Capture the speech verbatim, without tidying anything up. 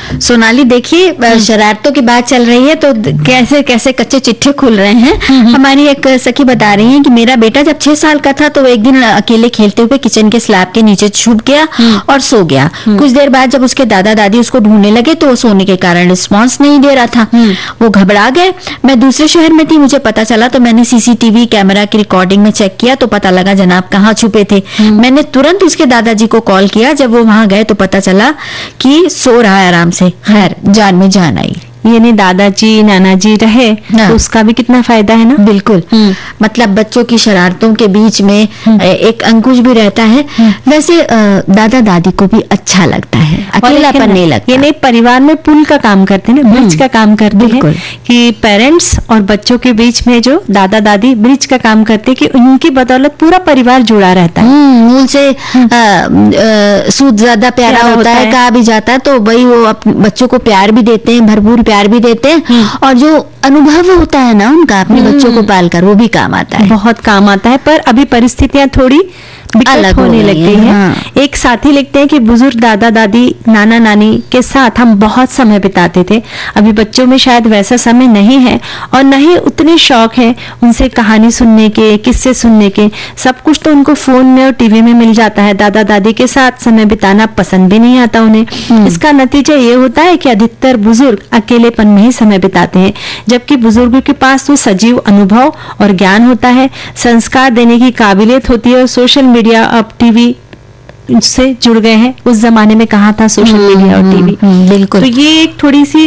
सोनाली देखिए, शरारतों की बात चल रही है तो कैसे कैसे कच्चे चिट्ठे खुल रहे हैं। हमारी एक सखी बता रही है कि मेरा बेटा जब छह साल का था तो वो एक दिन अकेले खेलते हुए किचन के स्लैब के नीचे छुप गया और सो गया। कुछ देर बाद जब उसके दादा दादी उसको ढूंढने लगे तो वो सोने के कारण रिस्पॉन्स नहीं दे रहा था। वो घबरा गए। मैं दूसरे शहर में थी, मुझे पता चला तो मैंने सीसीटीवी कैमरा की रिकॉर्डिंग में चेक किया तो पता लगा जनाब कहाँ छुपे थे। मैंने तुरंत उसके दादाजी को कॉल किया। जब वो वहां गए तो पता चला कि सो रहा है आराम से। खैर, जान में जान आई। यानी दादाजी नानाजी रहे तो उसका भी कितना फायदा है ना। बिल्कुल, मतलब बच्चों की शरारतों के बीच में एक अंकुश भी रहता है। वैसे दादा दादी को भी अच्छा लगता है, अकेलापन नहीं लगता। ये नहीं, परिवार में पुल का काम करते हैं ना, ब्रिज का काम करते हैं कि पेरेंट्स और बच्चों के बीच में जो दादा दादी ब्रिज का काम करते हैं कि उनकी बदौलत पूरा परिवार जुड़ा रहता है। मूल से सूद ज्यादा प्यारा होता है, कहा भी जाता है। तो वही वो बच्चों को प्यार भी देते हैं, भरपूर प्यार भी देते हैं, और जो अनुभव होता है ना उनका अपने बच्चों को पालकर, वो भी काम आता है, बहुत काम आता है। पर अभी परिस्थितियां थोड़ी अलग होने लगती है। हाँ। एक साथी लिखते हैं कि बुजुर्ग दादा दादी नाना नानी के साथ हम बहुत समय बिताते थे। अभी बच्चों में शायद वैसा समय नहीं है और न ही उतने शौक है उनसे कहानी सुनने के, किस्से सुनने के। सब कुछ तो उनको फोन में और टीवी में मिल जाता है। दादा दादी के साथ समय बिताना पसंद भी नहीं आता उन्हें। इसका नतीजा ये होता है कि अधिकतर बुजुर्ग अकेलेपन में ही समय बिताते हैं, जबकि बुजुर्गों के पास तो सजीव अनुभव और ज्ञान होता है, संस्कार देने की काबिलियत होती है। और सोशल मीडिया अब टीवी से जुड़ गए हैं। उस जमाने में कहाँ था सोशल मीडिया और टीवी। बिल्कुल, तो ये एक थोड़ी सी